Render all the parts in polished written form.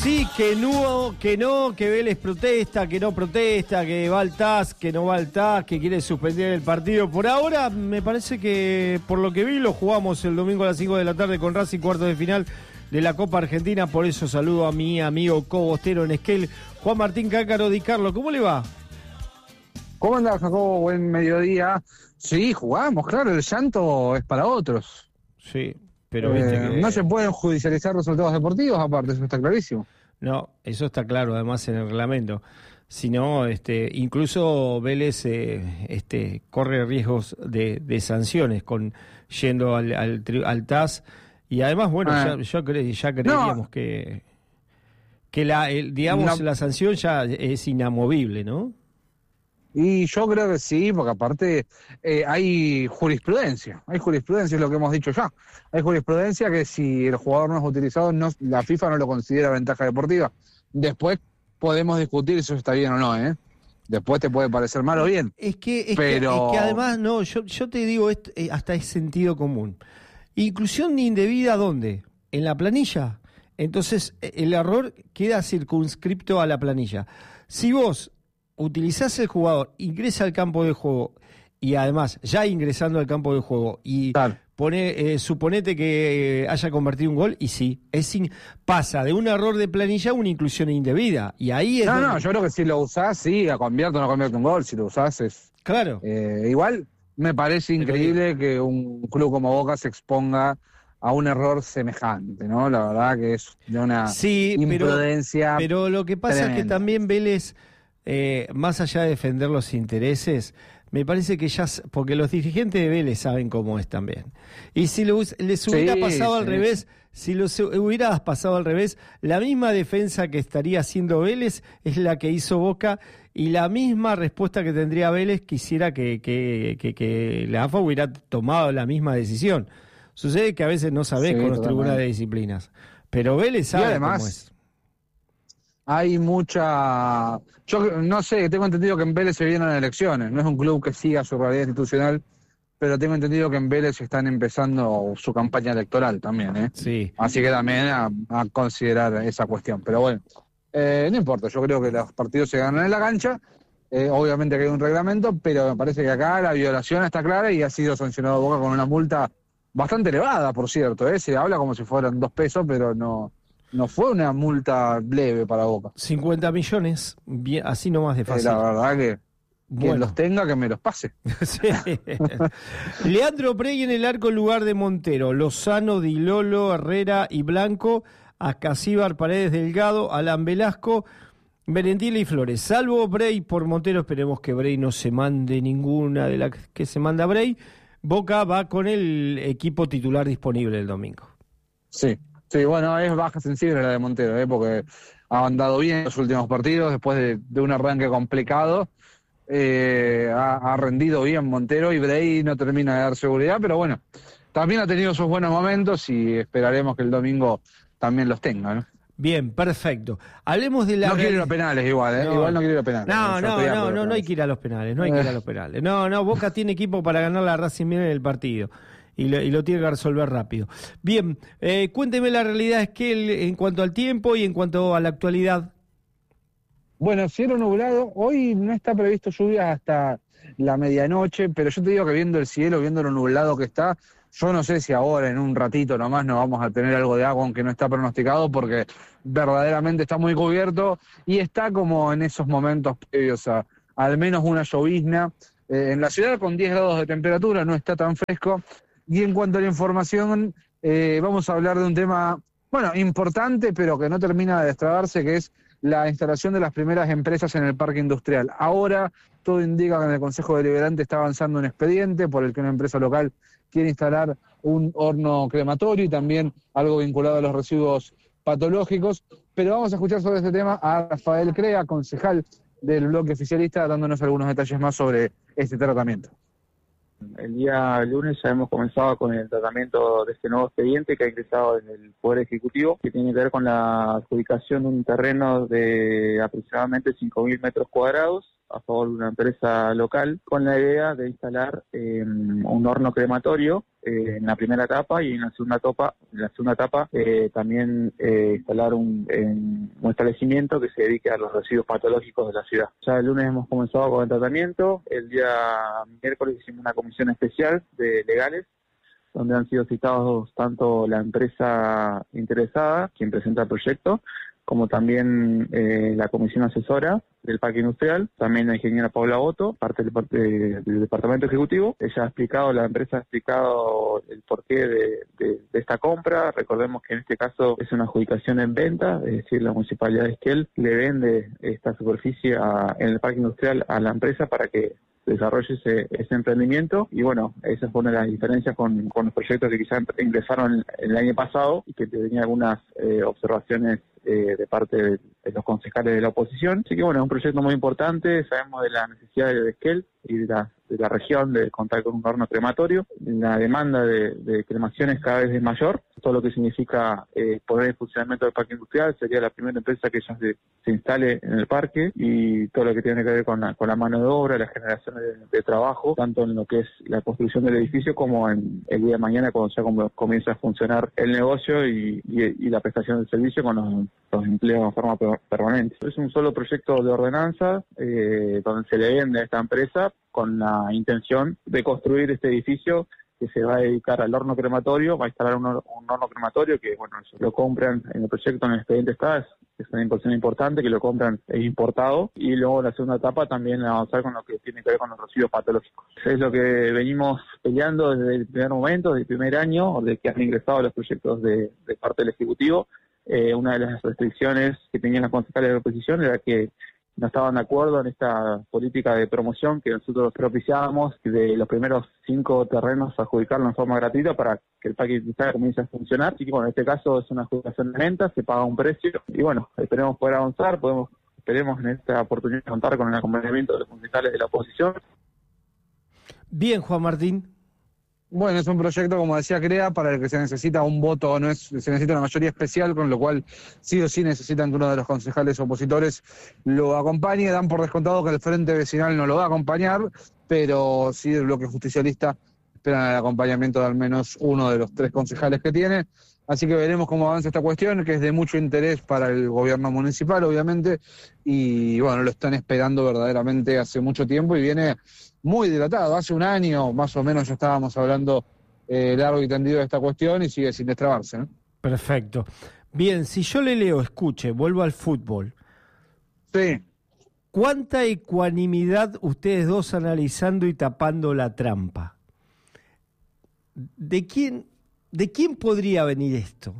Sí, que Vélez protesta, que no protesta, que va al TAS, que no va al TAS, que quiere suspender el partido. Por ahora, me parece que, por lo que vi, lo jugamos el domingo a las 5 de la tarde con Racing, cuartos de final de la Copa Argentina. Por eso saludo a mi amigo cobostero en Esquel, Juan Martín Cácaro Di Carlo. ¿Cómo le va? ¿Cómo anda, Jacobo? Buen mediodía. Sí, jugamos, claro, el llanto es para otros. Sí, pero viste que... No se pueden judicializar resultados deportivos, aparte, eso está clarísimo. No, eso está claro, además en el reglamento. Si no, incluso Vélez corre riesgos de sanciones yendo al TAS. Y además, bueno, ya creeríamos No. que la sanción ya es inamovible, ¿no? Y yo creo que sí, porque aparte hay jurisprudencia, es lo que hemos dicho ya. Hay jurisprudencia que si el jugador no es utilizado, la FIFA no lo considera ventaja deportiva. Después podemos discutir si eso está bien o no, ¿eh? Después te puede parecer mal o bien. Es que además, no, yo te digo, hasta es sentido común. Inclusión indebida, ¿dónde? ¿En la planilla? Entonces, el error queda circunscripto a la planilla. Si vos utilizás el jugador, ingresa al campo de juego, y además, ya ingresando al campo de juego, y Claro. suponete que haya convertido un gol, y sí, pasa de un error de planilla a una inclusión indebida, y ahí es No, yo creo que si lo usás, sí, convierte o no convierte un gol, si lo usás es... Claro. Igual me parece increíble que un club como Boca se exponga a un error semejante, ¿no? La verdad que es de una imprudencia. Pero lo que pasa tremenda. es que también Vélez, más allá de defender los intereses, me parece que porque los dirigentes de Vélez saben cómo es también. Y si les hubiera pasado al revés, la misma defensa que estaría haciendo Vélez es la que hizo Boca, y la misma respuesta que tendría Vélez quisiera que la AFA hubiera tomado la misma decisión. Sucede que a veces no sabés con los tribunales de disciplinas, pero Vélez sabe además, cómo es. Hay mucha... Yo no sé, tengo entendido que en Vélez se vienen elecciones, no es un club que siga su realidad institucional, pero tengo entendido que en Vélez están empezando su campaña electoral también, ¿eh? Sí. Así que también a considerar esa cuestión. Pero bueno, no importa, yo creo que los partidos se ganan en la cancha, obviamente que hay un reglamento, pero me parece que acá la violación está clara y ha sido sancionado Boca con una multa bastante elevada, por cierto, ¿eh? Se habla como si fueran 2 pesos, pero no fue una multa leve para Boca. 50 millones, bien, así nomás de fácil. La verdad que quien los tenga, que me los pase. Sí. Leandro Prey en el arco en lugar de Montero, Lozano, Di Lolo, Herrera y Blanco, Ascasíbar, Paredes, Delgado, Alan Velasco, Merentiel y Flores. Salvo Bray por Montero, esperemos que Bray no se mande ninguna de las que se manda Bray. Boca va con el equipo titular disponible el domingo. Sí, bueno, es baja sensible la de Montero, porque ha andado bien en los últimos partidos, después de un arranque complicado. Ha rendido bien Montero y Bray no termina de dar seguridad, pero bueno, también ha tenido sus buenos momentos y esperaremos que el domingo también los tenga, ¿no? Bien, perfecto. Hablemos de la... No quiere ir a los penales igual, ¿eh? Igual no quiere ir a los penales. No hay que ir a los penales, no hay que ir a los penales. No, Boca tiene equipo para ganar la Racing bien en el partido. Y lo tiene que resolver rápido. Bien, cuénteme la realidad, es que en cuanto al tiempo y en cuanto a la actualidad. Bueno, cielo nublado, hoy no está previsto lluvias hasta la medianoche, pero yo te digo que viendo el cielo, viendo lo nublado que está, yo no sé si ahora en un ratito nomás no vamos a tener algo de agua, aunque no está pronosticado, porque verdaderamente está muy cubierto y está como en esos momentos previos a al menos una llovizna. En la ciudad con 10 grados de temperatura, no está tan fresco. Y en cuanto a la información, vamos a hablar de un tema, bueno, importante, pero que no termina de destrabarse, que es la instalación de las primeras empresas en el parque industrial. Ahora todo indica que en el Consejo Deliberante está avanzando un expediente por el que una empresa local quiere instalar un horno crematorio y también algo vinculado a los residuos patológicos. Pero vamos a escuchar sobre este tema a Rafael Crea, concejal del bloque oficialista, dándonos algunos detalles más sobre este tratamiento. El día lunes ya hemos comenzado con el tratamiento de este nuevo expediente que ha ingresado desde el Poder Ejecutivo, que tiene que ver con la adjudicación de un terreno de aproximadamente 5.000 metros cuadrados a favor de una empresa local, con la idea de instalar un horno crematorio en la primera etapa, y en la segunda etapa también instalar un establecimiento que se dedique a los residuos patológicos de la ciudad. Ya el lunes hemos comenzado con el tratamiento. El día miércoles hicimos una comisión especial de legales, donde han sido citados tanto la empresa interesada, quien presenta el proyecto, como también la comisión asesora del parque industrial, también la ingeniera Paula Boto, parte del departamento ejecutivo. La empresa ha explicado el porqué de esta compra. Recordemos que en este caso es una adjudicación en venta, es decir, la municipalidad de Esquel le vende esta superficie en el parque industrial a la empresa para que desarrolle ese emprendimiento. Y bueno, esa fue una de las diferencias con los proyectos que quizás ingresaron el año pasado y que tenía algunas observaciones de parte de los concejales de la oposición. Así que bueno, es un proyecto muy importante. Sabemos de la necesidad de Esquel y de la región de contar con un horno crematorio. La demanda de cremaciones cada vez es mayor, todo lo que significa poner en funcionamiento del parque industrial. Sería la primera empresa que ya se instale en el parque, y todo lo que tiene que ver con la mano de obra, la generación de trabajo, tanto en lo que es la construcción del edificio como en el día de mañana, cuando ya comienza a funcionar el negocio y la prestación del servicio con los empleos de forma permanente. Es un solo proyecto de ordenanza donde se le vende a esta empresa con la intención de construir este edificio que se va a dedicar al horno crematorio. Va a instalar un horno crematorio que, bueno, eso lo compran en el proyecto, en el expediente está, es una inversión importante, que lo compran importado, y luego en la segunda etapa también avanzar con lo que tiene que ver con los residuos patológicos. Es lo que venimos peleando desde el primer momento, desde el primer año, desde que han ingresado los proyectos de parte del Ejecutivo. Una de las restricciones que tenían los concejales de la oposición era que no estaban de acuerdo en esta política de promoción que nosotros propiciábamos, de los primeros 5 terrenos adjudicarlo en forma gratuita para que el parque industrial comience a funcionar. Así que bueno, en este caso es una adjudicación de venta, se paga un precio, y bueno, esperemos poder avanzar, esperemos en esta oportunidad contar con el acompañamiento de los concejales de la oposición. Bien, Juan Martín. Bueno, es un proyecto, como decía CREA, para el que se necesita un voto, se necesita una mayoría especial, con lo cual sí o sí necesitan que uno de los concejales opositores lo acompañe. Dan por descontado que el Frente Vecinal no lo va a acompañar, pero sí el bloque justicialista esperan el acompañamiento de al menos uno de los 3 concejales que tiene. Así que veremos cómo avanza esta cuestión, que es de mucho interés para el gobierno municipal, obviamente, y bueno, lo están esperando verdaderamente hace mucho tiempo y viene muy dilatado. Hace un año más o menos ya estábamos hablando largo y tendido de esta cuestión y sigue sin destrabarse, ¿no? Perfecto. Bien, si yo le leo, escuche, vuelvo al fútbol. Sí. ¿Cuánta ecuanimidad ustedes dos analizando y tapando la trampa? ¿De quién podría venir esto?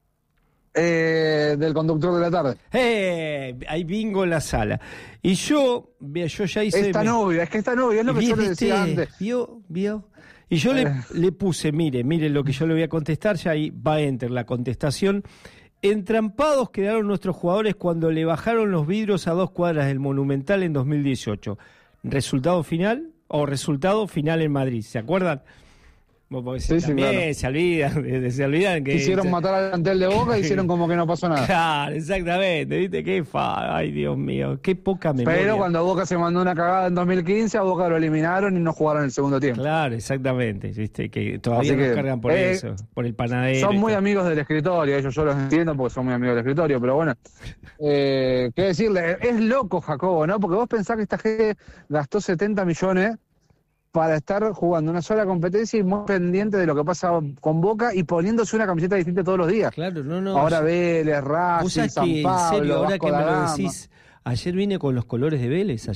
Del conductor de la tarde. Hay bingo en la sala. Y yo ya hice... Es tan obvio, es lo que yo le decía antes. ¿Vio? Y yo le puse, mire lo que yo le voy a contestar, ya ahí va a enter la contestación. Entrampados quedaron nuestros jugadores cuando le bajaron los vidrios a 2 cuadras del Monumental en 2018. Resultado final en Madrid, ¿se acuerdan? Sí, claro. Se olvidan que... Quisieron matar al plantel de Boca y hicieron como que no pasó nada. Claro, exactamente, ¿viste? Ay, Dios mío, qué poca memoria. Pero cuando Boca se mandó una cagada en 2015, a Boca lo eliminaron y no jugaron el segundo tiempo. Claro, exacamente, ¿viste? Que todavía nos cargan por eso, por el panadero. Son muy amigos del escritorio, yo los entiendo porque son muy amigos del escritorio, pero bueno, qué decirle, es loco, Jacobo, ¿no? Porque vos pensás que esta gente gastó 70 millones para estar jugando una sola competencia y muy pendiente de lo que pasa con Boca y poniéndose una camiseta distinta todos los días. Claro, no. Ahora Vélez, Racing, San Pablo, en serio, ahora Vasco que da me lo Gama. decís, ayer vine con los colores de Vélez.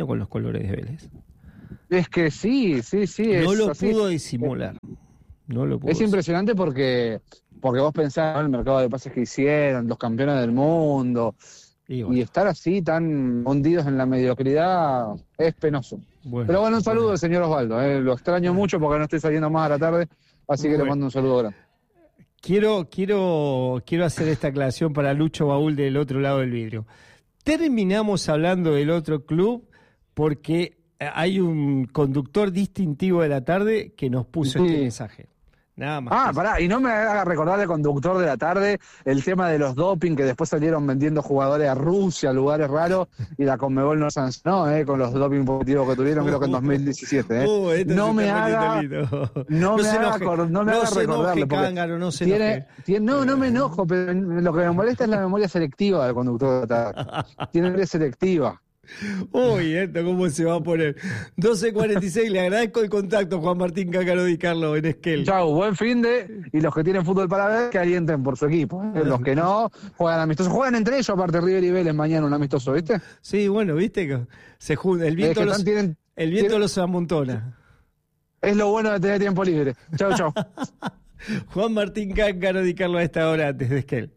Es que sí. No lo así. pudo disimular. Es impresionante porque vos pensás en el mercado de pases que hicieron, los campeones del mundo, y estar así tan hundidos en la mediocridad es penoso. Bueno, pero bueno, un saludo al señor Osvaldo, lo extraño mucho porque no estoy saliendo más a la tarde, así que le mando un saludo grande. Quiero hacer esta aclaración para Lucho Baúl del otro lado del vidrio. Terminamos hablando del otro club porque hay un conductor distintivo de la tarde que nos puso este mensaje. Nada más. Ah, pará, y no me haga recordar el conductor de la tarde el tema de los doping que después salieron vendiendo jugadores a Rusia, lugares raros, y la Conmebol no sancionó, con los doping positivos que tuvieron, creo que en 2017. No me haga recordarlo. Cángaro, no se enoje. No me enojo, pero lo que me molesta es la memoria selectiva del conductor de la tarde. Tiene memoria selectiva. Uy, esto cómo se va a poner. 12:46, le agradezco el contacto, Juan Martín Cángaro Di Carlo en Esquel. Chau, buen fin de. Y los que tienen fútbol para ver, que alienten por su equipo. Los que no, juegan amistosos. Juegan entre ellos, aparte River y Vélez mañana un amistoso, ¿viste? Sí, bueno, viste que se junta. El viento los amontona. Es lo bueno de tener tiempo libre. Chau. Juan Martín Cángaro Di Carlo a esta hora desde Esquel.